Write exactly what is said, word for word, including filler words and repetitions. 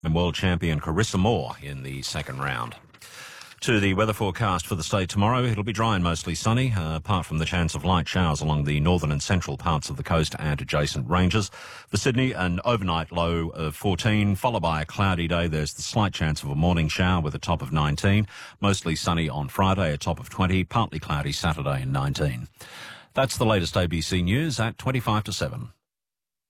and world champion Carissa Moore in the second round. To the weather forecast for the state tomorrow, it'll be dry and mostly sunny, uh, apart from the chance of light showers along the northern and central parts of the coast and adjacent ranges. For Sydney, an overnight low of fourteen, followed by a cloudy day. There's the slight chance of a morning shower with a top of nineteen. Mostly sunny on Friday, a top of twenty. Partly cloudy Saturday and nineteen. That's the latest A B C News at twenty-five to seven.